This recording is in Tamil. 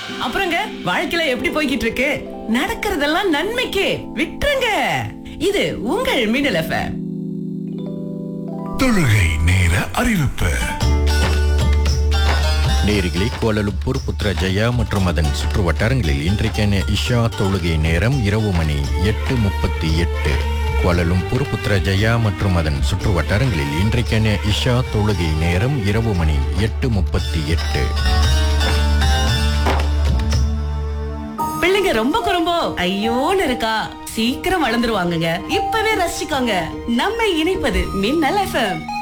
அப்புறங்க வாழ்க்கையில எப்படி போய்கிட்டு இருக்கு? நடக்கிறதெல்லாம் நன்மைக்கு விட்டுருங்க. இது உங்கள் மின்னல் எஃப்எம். தொழுகை நேர அறிவிப்பு. நேரிகளே, கோலாலும்பூர், புத்ரஜயா மற்றும் அதன் சுற்று வட்டாரங்களில் இன்றைக்கான இஷா தொழுகை நேரம் இரவு மணி 8:38. கோலாலும்பூர், புத்ரஜயா மற்றும் அதன் சுற்று வட்டாரங்களில் இன்றைக்கான இஷா தொழுகை நேரம் இரவு மணி 8:38. பிள்ளைங்க ரொம்ப குறும்போ ஐயோன்னு இருக்கா? சீக்கிரம் வளர்ந்துருவாங்கங்க. இப்பவே ரசிச்சுக்கோங்க. நம்மை இணைப்பது மின்னல் எஃப்எம்.